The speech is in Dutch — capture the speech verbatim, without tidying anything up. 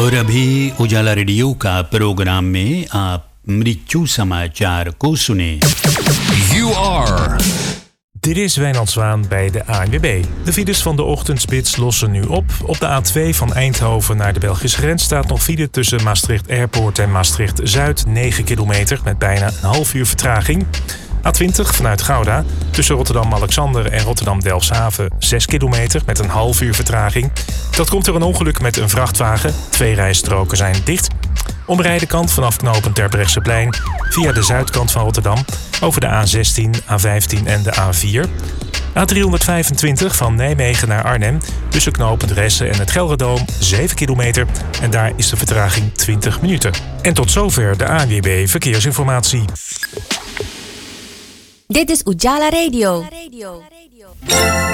और अभी उजाला रेडियो का प्रोग्राम में आप मृत्यु समाचार को सुने. You are. Dit is Wijnand Zwaan bij de A N W B. De files van de ochtendspits lossen nu op. Op de A twee van Eindhoven naar de Belgische grens staat nog file tussen Maastricht Airport en Maastricht Zuid. negen kilometer met bijna een half uur vertraging. A twintig vanuit Gouda tussen Rotterdam-Alexander en Rotterdam-Delfshaven. zes kilometer met een half uur vertraging. Dat komt door een ongeluk met een vrachtwagen. Twee rijstroken zijn dicht. Omrijden kan vanaf knooppunt Terbrechtseplein via de zuidkant van Rotterdam over de A zestien, A vijftien en de A vier. A driehonderdvijfentwintig van Nijmegen naar Arnhem tussen knooppunt Ressen en het Gelderdoom zeven kilometer en daar is de vertraging twintig minuten. En tot zover de A N W B Verkeersinformatie. Dit is Ujala Radio.